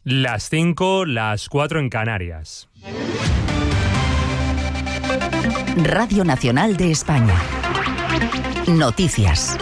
Las 5, las 4 en Canarias. Radio Nacional de España. Noticias.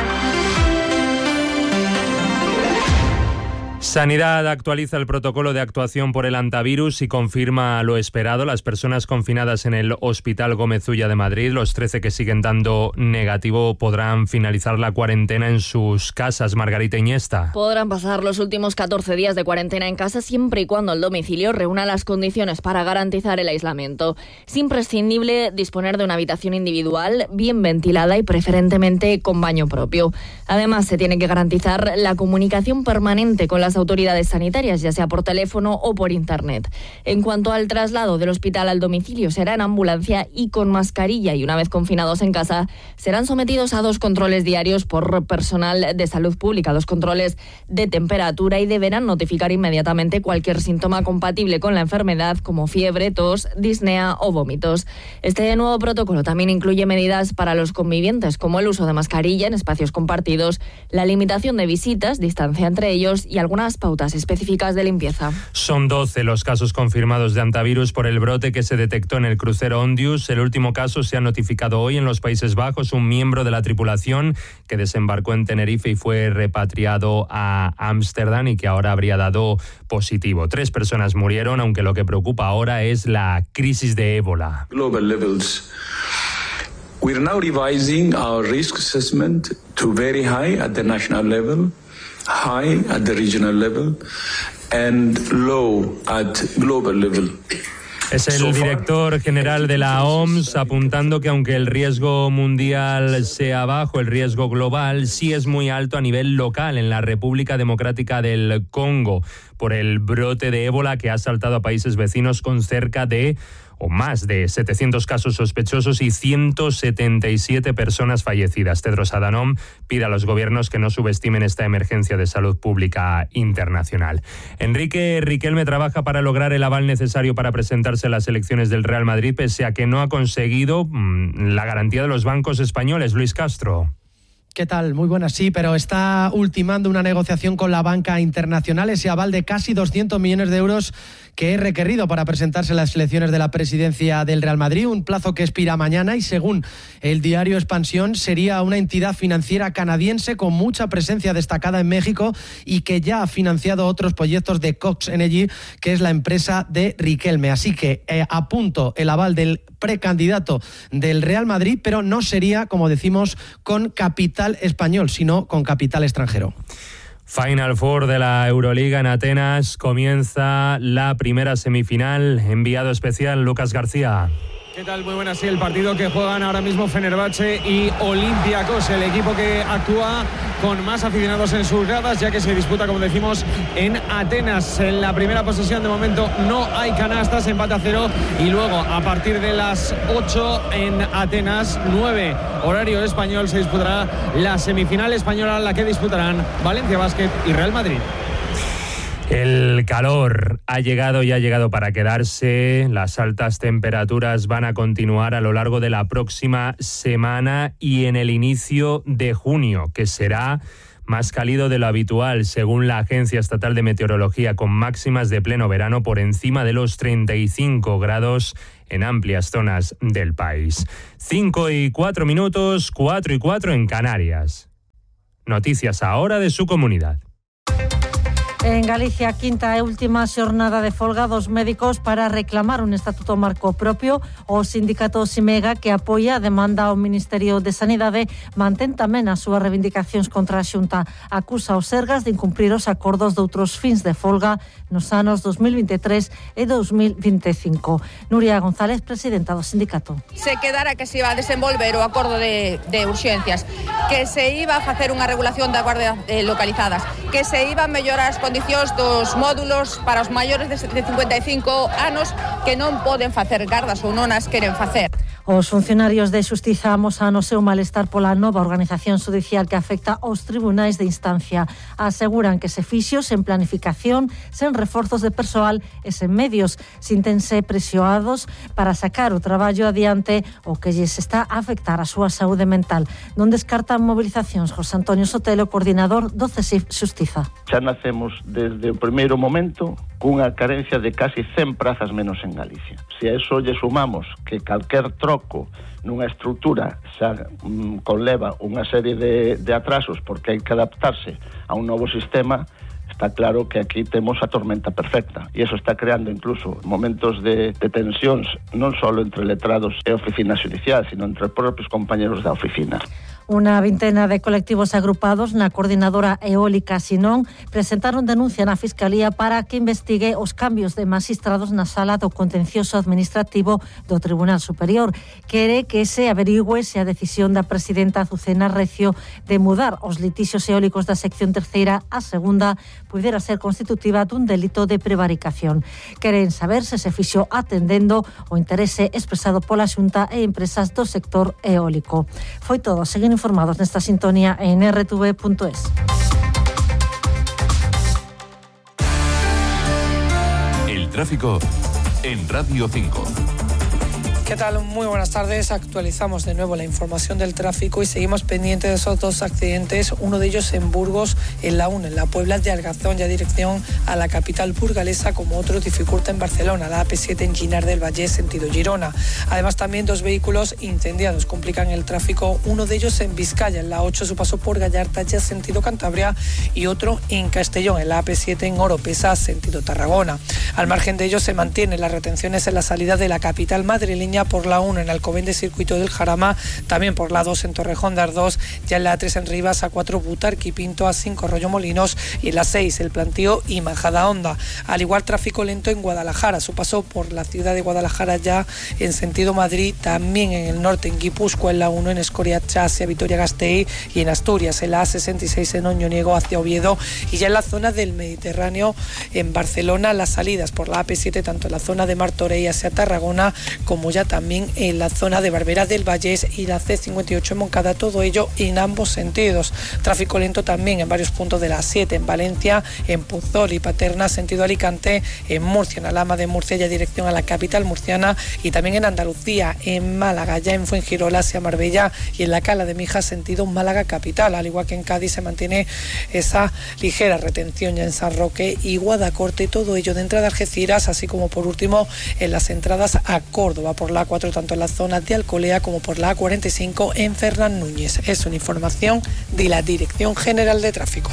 Sanidad actualiza el protocolo de actuación por el hantavirus y confirma lo esperado. Las personas confinadas en el Hospital Gómez Ulla de Madrid, los 13 que siguen dando negativo, podrán finalizar la cuarentena en sus casas. Margarita Iniesta. Podrán pasar los últimos 14 días de cuarentena en casa siempre y cuando el domicilio reúna las condiciones para garantizar el aislamiento. Es imprescindible disponer de una habitación individual, bien ventilada y preferentemente con baño propio. Además, se tiene que garantizar la comunicación permanente con las autoridades sanitarias, ya sea por teléfono o por internet. En cuanto al traslado del hospital al domicilio, será en ambulancia y con mascarilla, y una vez confinados en casa, serán sometidos a 2 controles diarios por personal de salud pública, 2 controles de temperatura, y deberán notificar inmediatamente cualquier síntoma compatible con la enfermedad, como fiebre, tos, disnea o vómitos. Este nuevo protocolo también incluye medidas para los convivientes, como el uso de mascarilla en espacios compartidos, la limitación de visitas, distancia entre ellos y algunas pautas específicas de limpieza. Son 12 los casos confirmados de hantavirus por el brote que se detectó en el crucero Ondius. El último caso se ha notificado hoy en los Países Bajos. Un miembro de la tripulación que desembarcó en Tenerife y fue repatriado a Ámsterdam y que ahora habría dado positivo. 3 personas murieron, aunque lo que preocupa ahora es la crisis de ébola. Global levels. We're now revising our risk assessment to very high at the national level, high at the regional level and low at global level. Es el director general de la OMS apuntando que aunque el riesgo mundial sea bajo, el riesgo global sí es muy alto a nivel local en la República Democrática del Congo por el brote de ébola que ha asaltado a países vecinos con cerca de o más de 700 casos sospechosos y 177 personas fallecidas. Tedros Adhanom pide a los gobiernos que no subestimen esta emergencia de salud pública internacional. Enrique Riquelme trabaja para lograr el aval necesario para presentarse a las elecciones del Real Madrid, pese a que no ha conseguido la garantía de los bancos españoles. Luis Castro. ¿Qué tal? Muy buenas, sí, pero está ultimando una negociación con la banca internacional, ese aval de casi 200 millones de euros que es requerido para presentarse a las elecciones de la presidencia del Real Madrid, un plazo que expira mañana y, según el diario Expansión, sería una entidad financiera canadiense con mucha presencia destacada en México y que ya ha financiado otros proyectos de Cox Energy, que es la empresa de Riquelme. Así que a punto el aval del precandidato del Real Madrid, pero no sería, como decimos, con capital español, sino con capital extranjero. Final Four de la Euroliga en Atenas. Comienza la primera semifinal. Enviado especial Lucas García. ¿Qué tal? Muy buenas. Sí, el partido que juegan ahora mismo Fenerbahce y Olympiacos, el equipo que actúa con más aficionados en sus gradas, ya que se disputa, como decimos, en Atenas. En la primera posesión de momento no hay canastas, empate a 0, y luego a partir de las 8 en Atenas, 9 horario español, se disputará la semifinal española, la que disputarán Valencia Basket y Real Madrid. El calor ha llegado y ha llegado para quedarse. Las altas temperaturas van a continuar a lo largo de la próxima semana y en el inicio de junio, que será más cálido de lo habitual, según la Agencia Estatal de Meteorología, con máximas de pleno verano por encima de los 35 grados en amplias zonas del país. 5:04 minutos, 4:04 en Canarias. Noticias ahora de su comunidad. En Galicia, quinta e última xornada de folga dos médicos para reclamar un estatuto marco propio. O sindicato Simega, que apoia a demanda ao Ministerio de Sanidade, mantén tamén as súas reivindicacións contra a Xunta. Acusa os Sergas de incumprir os acordos de outros fins de folga nos anos 2023 e 2025. Nuria González, presidenta do sindicato. Se quedara que se iba a desenvolver o acordo de urxencias, que se iba a facer unha regulación da guardia localizadas, que se iba a mellorar as condicións dos módulos para os maiores de 55 anos que non poden facer gardas ou non as queren facer. Os funcionarios de Xustiza amosan o seu malestar pola nova organización judicial que afecta aos tribunais de instancia. Aseguran que se fixo sen planificación, sen reforzos de persoal e sen medios. Síntense presioados para sacar o traballo adiante o que lles está a afectar a súa saúde mental. Non descartan movilizacións. José Antonio Sotelo, coordinador do CSIF Xustiza. Xa nacemos desde o primeiro momento cunha carencia de casi 100 prazas menos en Galicia. Se a eso lle sumamos que calquer troco nunha estrutura xa conleva unha serie de atrasos porque hai que adaptarse a un novo sistema, está claro que aquí temos a tormenta perfecta e eso está creando incluso momentos de tensións non só entre letrados e oficina xudicial, sino entre os propios compañeros da oficina. Unha vintena de colectivos agrupados na coordinadora eólica Sinón presentaron denuncia na Fiscalía para que investigue os cambios de magistrados na sala do contencioso administrativo do Tribunal Superior. Quere que se averigüe se a decisión da presidenta Azucena Recio de mudar os litixios eólicos da sección terceira a segunda pudera ser constitutiva dun delito de prevaricación. Queren saber se se fixo atendendo o interese expresado pola Xunta e empresas do sector eólico. Foi todo. Seguen informados nesta sintonía en rtv.es. El tráfico en Radio 5. ¿Qué tal? Muy buenas tardes. Actualizamos de nuevo la información del tráfico y seguimos pendientes de esos dos accidentes, uno de ellos en Burgos, en la 1, en la Puebla de Argazón, ya dirección a la capital burgalesa, como otro dificulta en Barcelona, la AP7 en Ginar del Valle, sentido Girona. Además, también dos vehículos incendiados complican el tráfico, uno de ellos en Vizcaya, en la 8, su paso por Gallarta, ya sentido Cantabria, y otro en Castellón, en la AP7 en Oropesa, sentido Tarragona. Al margen de ellos se mantienen las retenciones en la salida de la capital madrileña por la 1 en Alcobendas Circuito del Jarama, también por la 2 en Torrejón de Ardós, ya en la 3 en Rivas, a 4 Butarque y Pinto, a 5 Rollo Molinos y en la 6 el Plantío y Majadahonda. Al igual tráfico lento en Guadalajara, su paso por la ciudad de Guadalajara ya en sentido Madrid, también en el norte en Guipúzcoa, en la 1 en Escoriacha hacia Vitoria-Gasteiz y en Asturias, en la A66 en Oñoniego hacia Oviedo y ya en la zona del Mediterráneo en Barcelona, las salidas por la AP7 tanto en la zona de Martorell hacia Tarragona como ya también en la zona de Barbera del Vallés y la C58 en Moncada, todo ello en ambos sentidos. Tráfico lento también en varios puntos de la 7 en Valencia, en Puzol y Paterna, sentido Alicante, en Murcia, en Alhama de Murcia, ya dirección a la capital murciana y también en Andalucía, en Málaga, ya en Fuengirola hacia Marbella y en la Cala de Mijas, sentido Málaga capital, al igual que en Cádiz se mantiene esa ligera retención ya en San Roque y Guadacorte, todo ello de entrada a Algeciras, así como por último en las entradas a Córdoba por la 4, tanto en la zona de Alcolea como por la A45 en Fernán Núñez. Es una información de la Dirección General de Tráfico.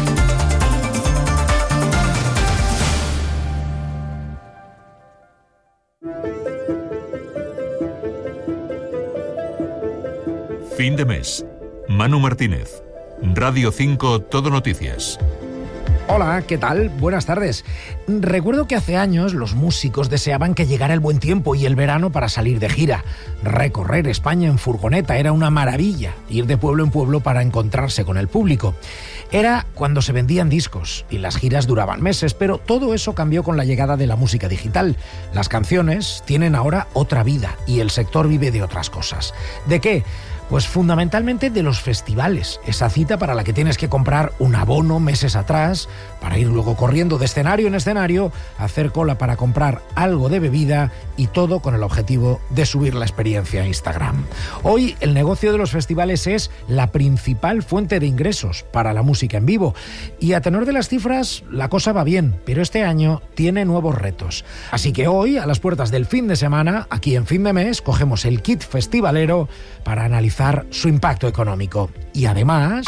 Fin de mes. Manu Martínez. Radio 5 Todo Noticias. Hola, ¿qué tal? Buenas tardes. Recuerdo que hace años los músicos deseaban que llegara el buen tiempo y el verano para salir de gira. Recorrer España en furgoneta era una maravilla, ir de pueblo en pueblo para encontrarse con el público. Era cuando se vendían discos y las giras duraban meses, pero todo eso cambió con la llegada de la música digital. Las canciones tienen ahora otra vida y el sector vive de otras cosas. ¿De qué? Pues fundamentalmente de los festivales, esa cita para la que tienes que comprar un abono meses atrás, para ir luego corriendo de escenario en escenario, hacer cola para comprar algo de bebida y todo con el objetivo de subir la experiencia a Instagram. Hoy el negocio de los festivales es la principal fuente de ingresos para la música en vivo y a tenor de las cifras la cosa va bien, pero este año tiene nuevos retos. Así que hoy, a las puertas del fin de semana, aquí en Fin de Mes, cogemos el kit festivalero para analizar su impacto económico. Y además...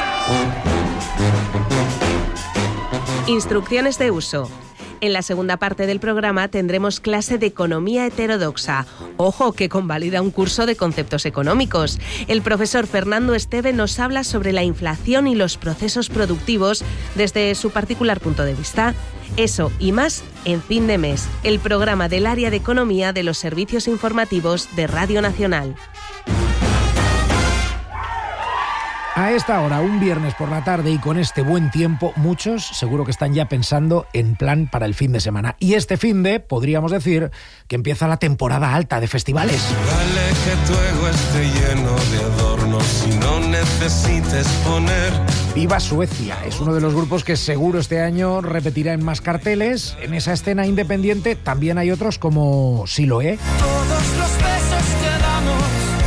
Instrucciones de uso. En la segunda parte del programa tendremos clase de economía heterodoxa. Ojo, que convalida un curso de conceptos económicos. El profesor Fernando Esteve nos habla sobre la inflación y los procesos productivos desde su particular punto de vista. Eso y más en Fin de Mes, el programa del área de economía de los servicios informativos de Radio Nacional. A esta hora, un viernes por la tarde y con este buen tiempo, muchos seguro que están ya pensando en plan para el fin de semana. Y este finde, podríamos decir, que empieza la temporada alta de festivales. Vale que tu ego esté lleno de adornos y no necesites poner... Viva Suecia es uno de los grupos que seguro este año repetirá en más carteles. En esa escena independiente también hay otros como Siloé. Todos los besos que damos,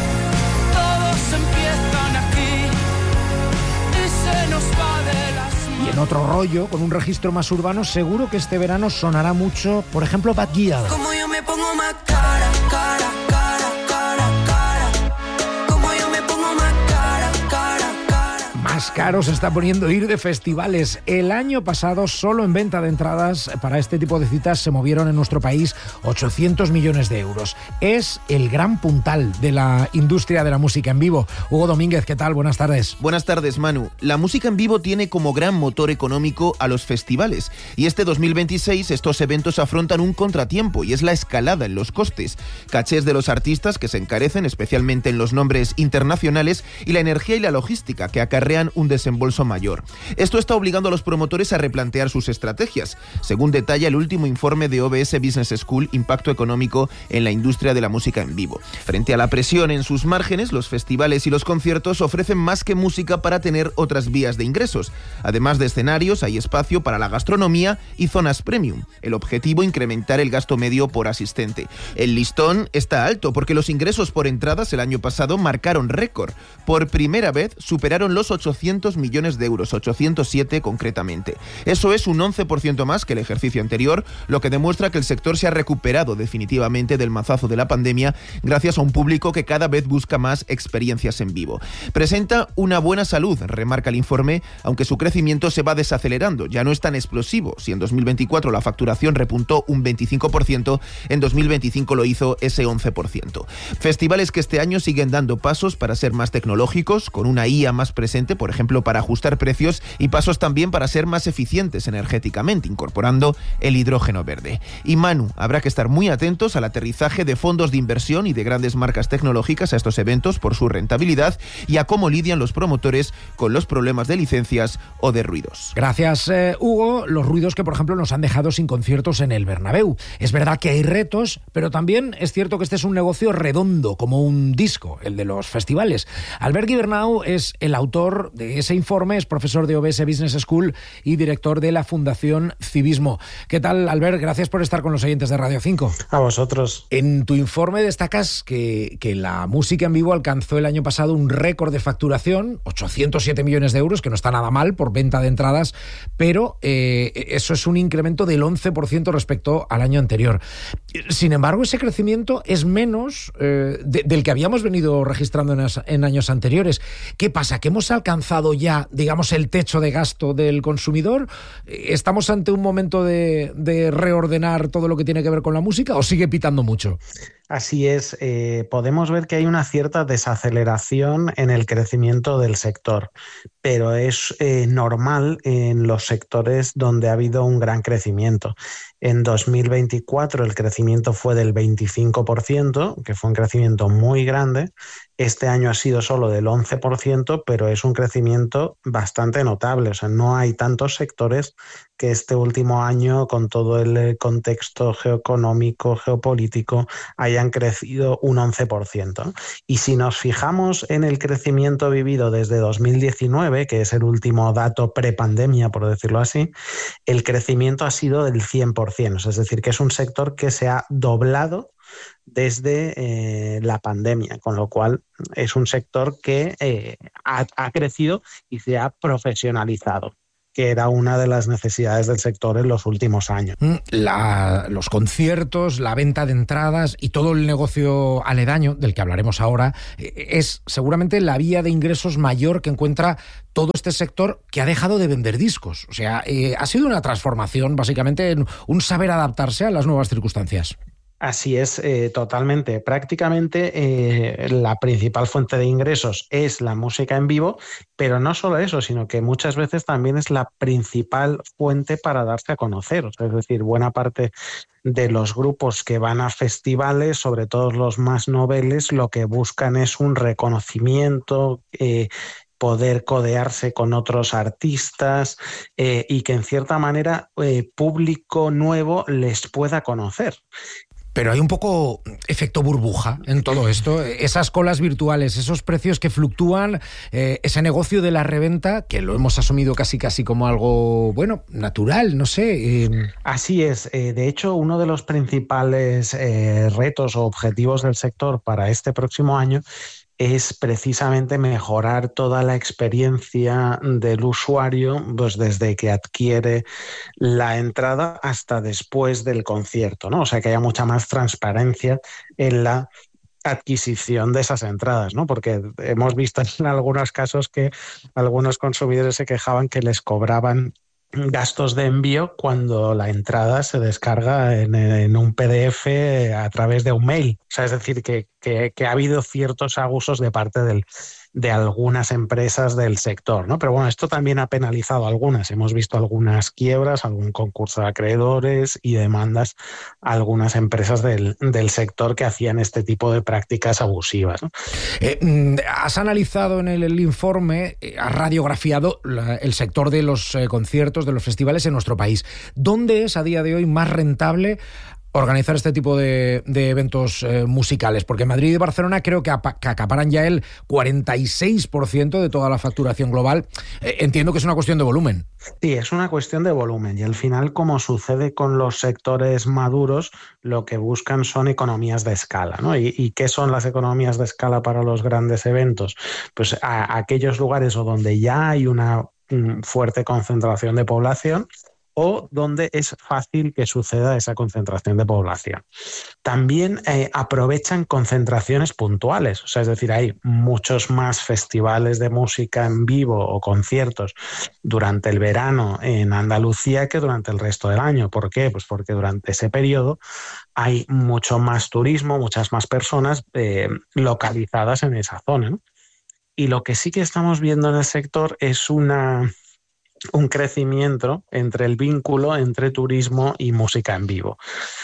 todos empiezan aquí y se nos va de las manos. Y en otro rollo, con un registro más urbano, seguro que este verano sonará mucho, por ejemplo, Bad Gyal. Como yo me pongo más cara, cara, cara, cara, cara. Como yo me pongo más cara, cara, cara. Más caro se está poniendo ir de festivales. El año pasado, solo en venta de entradas para este tipo de citas se movieron en nuestro país 800 millones de euros. Es el gran puntal de la industria de la música en vivo. Hugo Domínguez, ¿qué tal? Buenas tardes. Buenas tardes, Manu. La música en vivo tiene como gran motor económico a los festivales. Y este 2026 estos eventos afrontan un contratiempo y es la escalada en los costes. Cachés de los artistas que se encarecen, especialmente en los nombres internacionales, y la energía y la logística que acarrean un desembolso mayor. Esto está obligando a los promotores a replantear sus estrategias, según detalla el último informe de OBS Business School, Impacto Económico en la Industria de la Música en Vivo. Frente a la presión en sus márgenes, los festivales y los conciertos ofrecen más que música para tener otras vías de ingresos. Además de escenarios, hay espacio para la gastronomía y zonas premium. El objetivo, incrementar el gasto medio por asistente. El listón está alto porque los ingresos por entradas el año pasado marcaron récord. Por primera vez superaron los 800 millones de euros, 807 concretamente. Eso es un 11% más que el ejercicio anterior, lo que demuestra que el sector se ha recuperado definitivamente del mazazo de la pandemia gracias a un público que cada vez busca más experiencias en vivo. Presenta una buena salud, remarca el informe, aunque su crecimiento se va desacelerando. Ya no es tan explosivo. Si en 2024 la facturación repuntó un 25%, en 2025 lo hizo ese 11%. Festivales que este año siguen dando pasos para ser más tecnológicos, con una IA más presente, por ejemplo, para ajustar precios, y pasos también para ser más eficientes energéticamente, incorporando el hidrógeno verde. Y Manu, habrá que estar muy atentos al aterrizaje de fondos de inversión y de grandes marcas tecnológicas a estos eventos por su rentabilidad y a cómo lidian los promotores con los problemas de licencias o de ruidos. Gracias, Hugo. Los ruidos que, por ejemplo, nos han dejado sin conciertos en el Bernabéu. Es verdad que hay retos, pero también es cierto que este es un negocio redondo, como un disco, el de los festivales. Albert Guibernau es el autor de ese informe, es profesor de OBS Business School y director de la Fundación Civismo. ¿Qué tal, Albert? Gracias por estar con los oyentes de Radio 5. A vosotros. En tu informe destacas que la música en vivo alcanzó el año pasado un récord de facturación, 807 millones de euros, que no está nada mal por venta de entradas, pero eso es un incremento del 11% respecto al año anterior. Sin embargo, ese crecimiento es menos del que habíamos venido registrando en años anteriores. ¿Qué pasa? ¿Que hemos alcanzado ya, digamos, el techo de gasto del consumidor? ¿Estamos ante un momento de reordenar todo lo que tiene que ver con la música o sigue pitando mucho? Así es, podemos ver que hay una cierta desaceleración en el crecimiento del sector, pero es normal en los sectores donde ha habido un gran crecimiento. En 2024 el crecimiento fue del 25%, que fue un crecimiento muy grande. Este año ha sido solo del 11%, pero es un crecimiento bastante notable. O sea, no hay tantos sectores que este último año, con todo el contexto geoeconómico, geopolítico, hayan crecido un 11%. Y si nos fijamos en el crecimiento vivido desde 2019, que es el último dato prepandemia, por decirlo así, el crecimiento ha sido del 100%. Es decir, que es un sector que se ha doblado desde la pandemia, con lo cual es un sector que ha crecido y se ha profesionalizado, que era una de las necesidades del sector en los últimos años. Los conciertos, la venta de entradas y todo el negocio aledaño, del que hablaremos ahora, es seguramente la vía de ingresos mayor que encuentra todo este sector, que ha dejado de vender discos. O sea, ha sido una transformación, básicamente, en un saber adaptarse a las nuevas circunstancias. Así es, totalmente. Prácticamente la principal fuente de ingresos es la música en vivo, pero no solo eso, sino que muchas veces también es la principal fuente para darse a conocer. O sea, es decir, buena parte de los grupos que van a festivales, sobre todo los más noveles, lo que buscan es un reconocimiento, poder codearse con otros artistas y que en cierta manera público nuevo les pueda conocer. Pero hay un poco efecto burbuja en todo esto. Esas colas virtuales, esos precios que fluctúan, ese negocio de la reventa, que lo hemos asumido casi como algo, bueno, natural, no sé. Así es. De hecho, uno de los principales retos o objetivos del sector para este próximo año es precisamente mejorar toda la experiencia del usuario, pues desde que adquiere la entrada hasta después del concierto, ¿no? O sea, que haya mucha más transparencia en la adquisición de esas entradas, ¿no? Porque hemos visto en algunos casos que algunos consumidores se quejaban que les cobraban gastos de envío cuando la entrada se descarga en un PDF a través de un mail. O sea, es decir, que ha habido ciertos abusos de parte de algunas empresas del sector, ¿no? Pero bueno, esto también ha penalizado a algunas. Hemos visto algunas quiebras, algún concurso de acreedores y demandas a algunas empresas del sector que hacían este tipo de prácticas abusivas, ¿no? Has analizado en el informe, has radiografiado el sector de los conciertos, de los festivales en nuestro país. ¿Dónde es a día de hoy más rentable organizar este tipo de eventos musicales? Porque Madrid y Barcelona creo que acaparan ya el 46% de toda la facturación global. Entiendo que es una cuestión de volumen. Sí, es una cuestión de volumen y al final, como sucede con los sectores maduros, lo que buscan son economías de escala, ¿no? ¿Y qué son las economías de escala para los grandes eventos? Pues a aquellos lugares o donde ya hay una fuerte concentración de población o donde es fácil que suceda esa concentración de población. También aprovechan concentraciones puntuales, o sea, es decir, hay muchos más festivales de música en vivo o conciertos durante el verano en Andalucía que durante el resto del año. ¿Por qué? Pues porque durante ese periodo hay mucho más turismo, muchas más personas localizadas en esa zona, ¿no? Y lo que sí que estamos viendo en el sector es un crecimiento entre el vínculo entre turismo y música en vivo.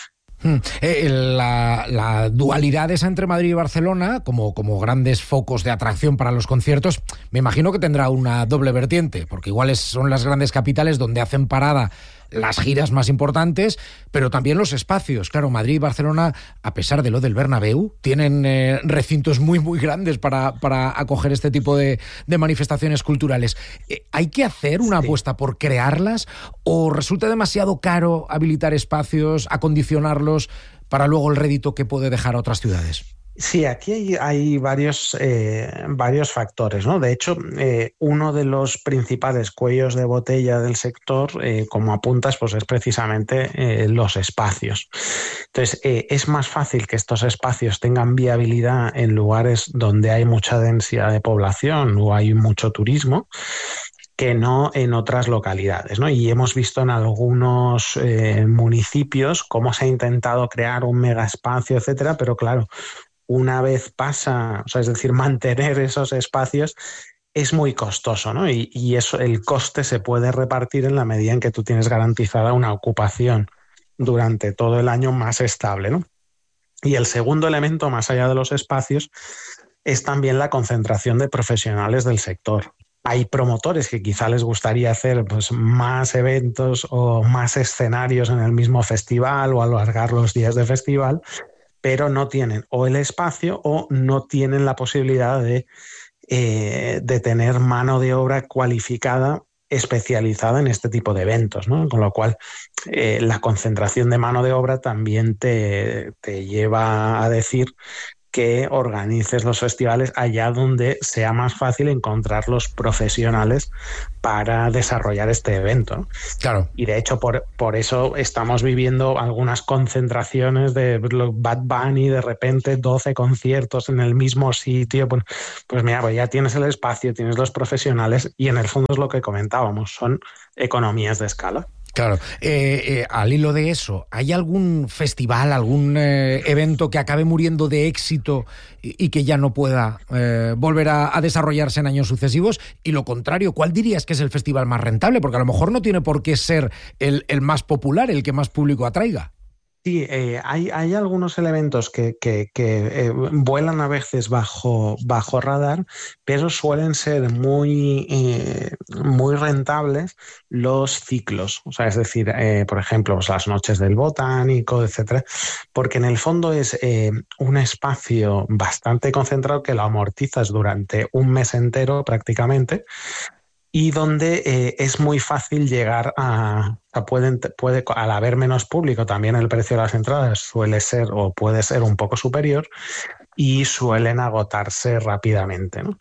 La dualidad esa entre Madrid y Barcelona, como grandes focos de atracción para los conciertos, me imagino que tendrá una doble vertiente, porque igual son las grandes capitales donde hacen parada las giras más importantes, pero también los espacios. Claro, Madrid y Barcelona, a pesar de lo del Bernabéu, tienen recintos muy, muy grandes para acoger este tipo de manifestaciones culturales. ¿Hay que hacer una apuesta por crearlas o resulta demasiado caro habilitar espacios, acondicionarlos para luego el rédito que puede dejar a otras ciudades? Sí, aquí hay varios factores, ¿no? De hecho, uno de los principales cuellos de botella del sector, como apuntas, pues es precisamente los espacios. Entonces, es más fácil que estos espacios tengan viabilidad en lugares donde hay mucha densidad de población o hay mucho turismo, que no en otras localidades, ¿no? Y hemos visto en algunos municipios cómo se ha intentado crear un mega espacio, etcétera, pero claro, una vez pasa, o sea, es decir, mantener esos espacios es muy costoso, ¿no? Y eso, el coste se puede repartir en la medida en que tú tienes garantizada una ocupación durante todo el año más estable, ¿no? Y el segundo elemento, más allá de los espacios, es también la concentración de profesionales del sector. Hay promotores que quizá les gustaría hacer pues, más eventos o más escenarios en el mismo festival o alargar los días de festival, pero no tienen o el espacio o no tienen la posibilidad de tener mano de obra cualificada especializada en este tipo de eventos, ¿no? Con lo cual la concentración de mano de obra también te lleva a decir que organices los festivales allá donde sea más fácil encontrar los profesionales para desarrollar este evento, ¿no? Claro. Y de hecho por eso estamos viviendo algunas concentraciones de Bad Bunny, de repente 12 conciertos en el mismo sitio. Pues mira, pues ya tienes el espacio, tienes los profesionales y en el fondo es lo que comentábamos, son economías de escala. Claro, al hilo de eso, ¿hay algún festival, algún evento que acabe muriendo de éxito y que ya no pueda volver a desarrollarse en años sucesivos? Y lo contrario, ¿cuál dirías que es el festival más rentable? Porque a lo mejor no tiene por qué ser el más popular, el que más público atraiga. Sí, hay algunos elementos que vuelan a veces bajo radar, pero suelen ser muy rentables los ciclos. O sea, es decir, por ejemplo, pues las noches del botánico, etcétera, porque en el fondo es un espacio bastante concentrado que lo amortizas durante un mes entero prácticamente, y donde es muy fácil llegar al haber menos público, también el precio de las entradas suele ser o puede ser un poco superior y suelen agotarse rápidamente, ¿no?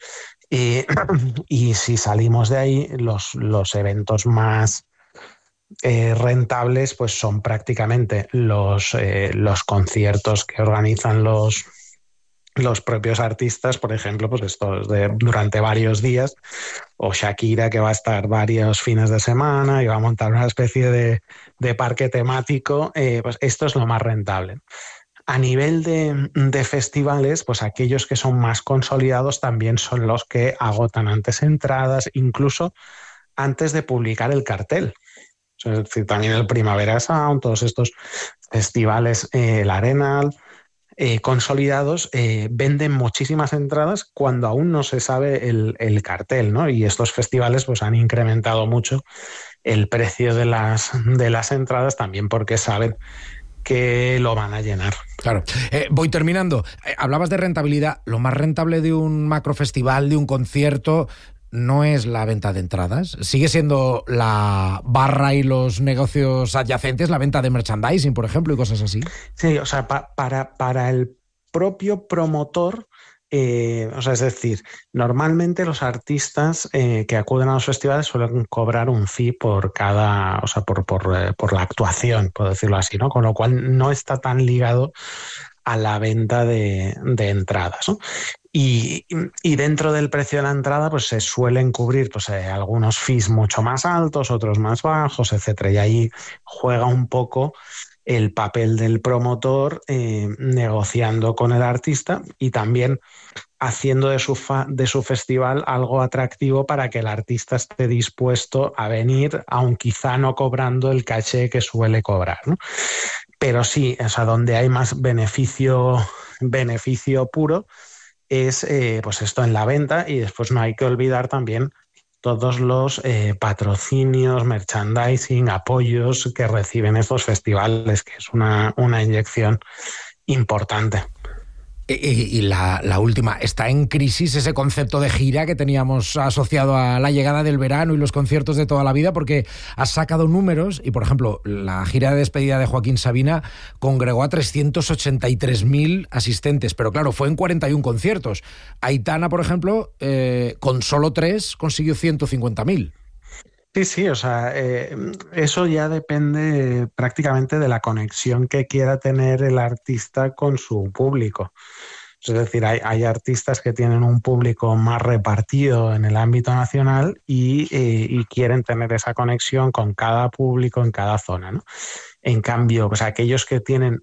Y si salimos de ahí, los eventos más rentables pues son prácticamente los conciertos que organizan los propios artistas, por ejemplo, pues estos durante varios días, o Shakira, que va a estar varios fines de semana y va a montar una especie de parque temático, pues esto es lo más rentable. A nivel de festivales, pues aquellos que son más consolidados también son los que agotan antes entradas, incluso antes de publicar el cartel. Es decir, también el Primavera Sound, todos estos festivales, el Arenal, consolidados, venden muchísimas entradas cuando aún no se sabe el cartel, ¿no? Y estos festivales pues han incrementado mucho el precio de las entradas también porque saben que lo van a llenar. Claro. Voy terminando. Hablabas de rentabilidad. Lo más rentable de un macrofestival, de un concierto, no es la venta de entradas. Sigue siendo la barra y los negocios adyacentes, la venta de merchandising, por ejemplo, y cosas así. Sí, o sea, para el propio promotor, o sea, es decir, normalmente los artistas que acuden a los festivales suelen cobrar un fee por cada, o sea, por la actuación, por decirlo así, ¿no? Con lo cual no está tan ligado a la venta de entradas, ¿no? Y dentro del precio de la entrada pues se suelen cubrir pues, algunos fees mucho más altos, otros más bajos, etcétera. Y ahí juega un poco el papel del promotor negociando con el artista y también haciendo de su festival algo atractivo para que el artista esté dispuesto a venir, aun quizá no cobrando el caché que suele cobrar, ¿no? Pero sí, o sea, donde hay más beneficio puro es pues esto en la venta, y después no hay que olvidar también todos los patrocinios, merchandising, apoyos que reciben estos festivales, que es una inyección importante. Y la última, ¿está en crisis ese concepto de gira que teníamos asociado a la llegada del verano y los conciertos de toda la vida? Porque has sacado números y, por ejemplo, la gira de despedida de Joaquín Sabina congregó a 383.000 asistentes, pero claro, fue en 41 conciertos. Aitana, por ejemplo, con solo 3 consiguió 150.000. Sí, o sea, eso ya depende prácticamente de la conexión que quiera tener el artista con su público. Es decir, hay artistas que tienen un público más repartido en el ámbito nacional y quieren tener esa conexión con cada público en cada zona, ¿no? En cambio, pues aquellos que tienen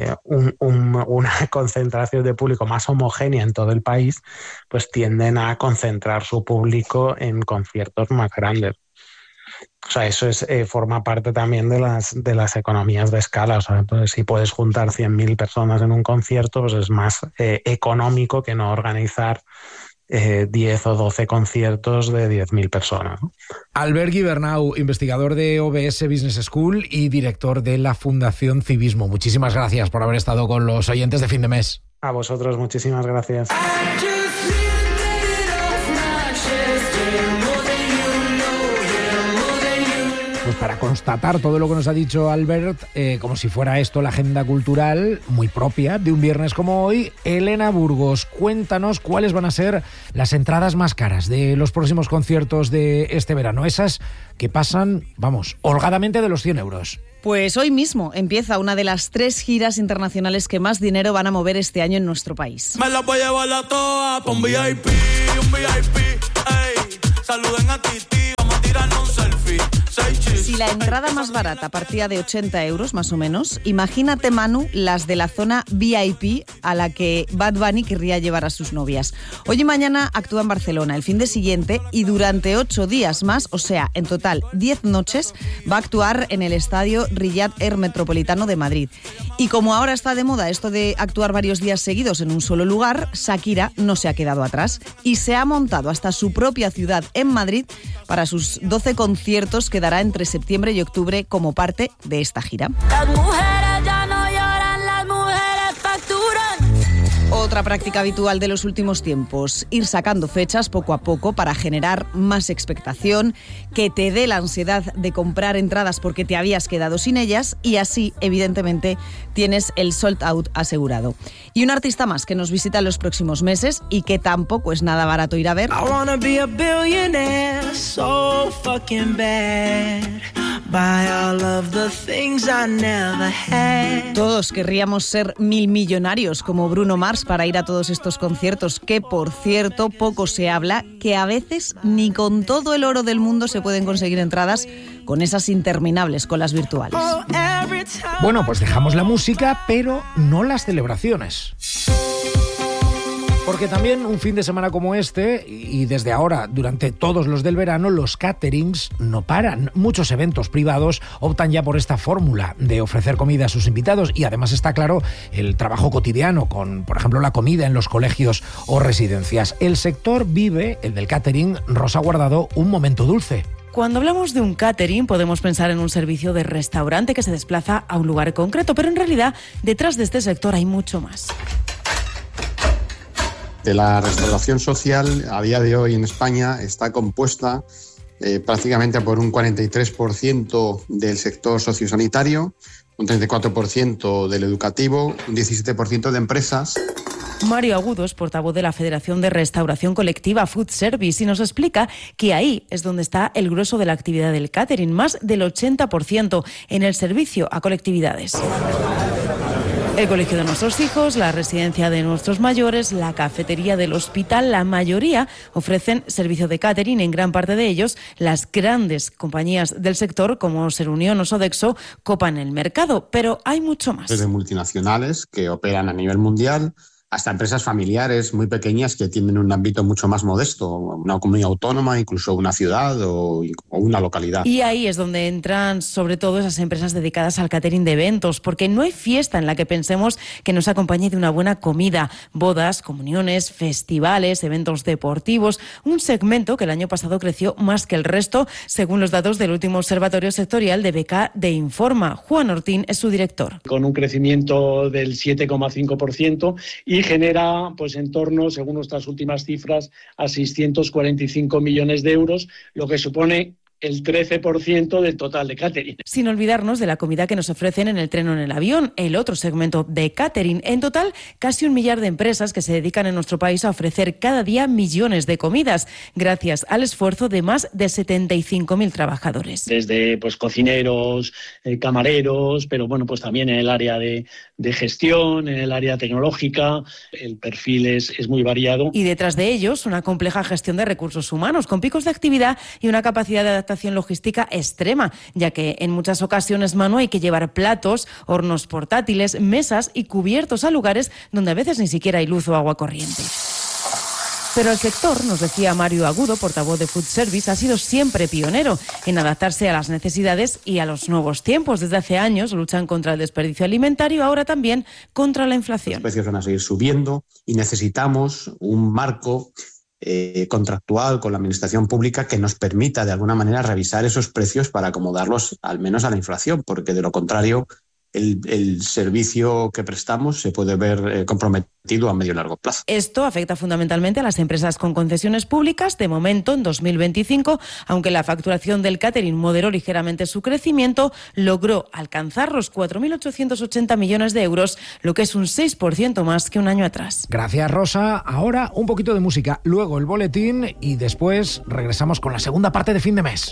una concentración de público más homogénea en todo el país, pues tienden a concentrar su público en conciertos más grandes. O sea, eso forma parte también de las economías de escala. O sea, pues, si puedes juntar 100.000 personas en un concierto, pues es más económico que no organizar 10 o 12 conciertos de 10.000 personas, ¿no? Albert Gibernau, investigador de OBS Business School y director de la Fundación Civismo. Muchísimas gracias por haber estado con los oyentes de Fin de Mes. A vosotros, muchísimas gracias. Pues para constatar todo lo que nos ha dicho Albert, como si fuera esto la agenda cultural muy propia de un viernes como hoy, Elena Burgos, cuéntanos cuáles van a ser las entradas más caras de los próximos conciertos de este verano, esas que pasan, vamos, holgadamente de los 100 euros. Pues hoy mismo empieza una de las 3 giras internacionales que más dinero van a mover este año en nuestro país. Me la voy a llevar a toa pa' un VIP, ey. Saluden a Titi, vamos a tirarnos un selfie. Si la entrada más barata partía de 80 euros, más o menos, imagínate, Manu, las de la zona VIP a la que Bad Bunny querría llevar a sus novias. Hoy y mañana actúa en Barcelona, el fin de siguiente, y durante 8 días más, o sea, en total 10 noches, va a actuar en el estadio Riyad Air Metropolitano de Madrid. Y como ahora está de moda esto de actuar varios días seguidos en un solo lugar, Shakira no se ha quedado atrás y se ha montado hasta su propia ciudad en Madrid para sus 12 conciertos que dará entre septiembre y octubre como parte de esta gira. Las mujeres ya no lloran, las mujeres facturan. Otra práctica habitual de los últimos tiempos, ir sacando fechas poco a poco para generar más expectación, que te dé la ansiedad de comprar entradas porque te habías quedado sin ellas y así, evidentemente, tienes el sold out asegurado. Y un artista más que nos visita en los próximos meses y que tampoco es nada barato ir a ver. I wanna be a billionaire, so fucking bad. Buy all of the things I never had. Todos querríamos ser 1000 millonarios como Bruno Mars para ir a todos estos conciertos, que por cierto poco se habla, que a veces ni con todo el oro del mundo se pueden conseguir entradas con esas interminables colas virtuales. Bueno, pues dejamos la música, pero no las celebraciones. Porque también un fin de semana como este, y desde ahora, durante todos los del verano, los caterings no paran. Muchos eventos privados optan ya por esta fórmula de ofrecer comida a sus invitados y además está claro el trabajo cotidiano con, por ejemplo, la comida en los colegios o residencias. El sector vive, el del catering, Rosa Guardado, un momento dulce. Cuando hablamos de un catering podemos pensar en un servicio de restaurante que se desplaza a un lugar concreto, pero en realidad detrás de este sector hay mucho más. La restauración social a día de hoy en España está compuesta prácticamente por un 43% del sector sociosanitario, un 34% del educativo, un 17% de empresas. Mario Agudo es portavoz de la Federación de Restauración Colectiva Food Service y nos explica que ahí es donde está el grueso de la actividad del catering, más del 80% en el servicio a colectividades. El colegio de nuestros hijos, la residencia de nuestros mayores, la cafetería del hospital, la mayoría ofrecen servicio de catering. En gran parte de ellos, las grandes compañías del sector, como Serunión o Sodexo, copan el mercado. Pero hay mucho más. Desde multinacionales que operan a nivel mundial hasta empresas familiares muy pequeñas que tienen un ámbito mucho más modesto, una comunidad autónoma, incluso una ciudad o una localidad. Y ahí es donde entran sobre todo esas empresas dedicadas al catering de eventos, porque no hay fiesta en la que pensemos que nos acompañe de una buena comida. Bodas, comuniones, festivales, eventos deportivos, un segmento que el año pasado creció más que el resto, según los datos del último observatorio sectorial de BK de Informa. Juan Ortín es su director. Con un crecimiento del 7,5% y genera, pues en torno, según nuestras últimas cifras, a 645 millones de euros, lo que supone el 13% del total de catering. Sin olvidarnos de la comida que nos ofrecen en el tren o en el avión, el otro segmento de catering. En total, casi 1 millar de empresas que se dedican en nuestro país a ofrecer cada día millones de comidas, gracias al esfuerzo de más de 75.000 trabajadores. Desde pues cocineros, camareros, pero bueno, pues también en el área de gestión, en el área tecnológica, el perfil es muy variado. Y detrás de ellos, una compleja gestión de recursos humanos, con picos de actividad y una capacidad de adaptación logística extrema, ya que en muchas ocasiones, Manu, hay que llevar platos, hornos portátiles, mesas y cubiertos a lugares donde a veces ni siquiera hay luz o agua corriente. Pero el sector, nos decía Mario Agudo, portavoz de Food Service, ha sido siempre pionero en adaptarse a las necesidades y a los nuevos tiempos. Desde hace años luchan contra el desperdicio alimentario, ahora también contra la inflación. Los precios van a seguir subiendo y necesitamos un marco contractual con la administración pública que nos permita de alguna manera revisar esos precios para acomodarlos al menos a la inflación, porque de lo contrario el servicio que prestamos se puede ver comprometido a medio y largo plazo. Esto afecta fundamentalmente a las empresas con concesiones públicas. De momento, en 2025, aunque la facturación del catering moderó ligeramente su crecimiento, logró alcanzar los 4.880 millones de euros, lo que es un 6% más que un año atrás. Gracias, Rosa. Ahora un poquito de música, luego el boletín y después regresamos con la segunda parte de Fin de Mes.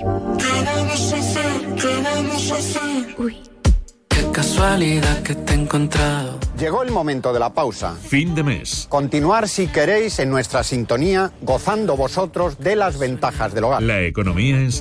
Uy. Qué casualidad que te he encontrado. Llegó el momento de la pausa. Fin de mes. Continuar, si queréis, en nuestra sintonía, gozando vosotros de las ventajas del hogar. La economía en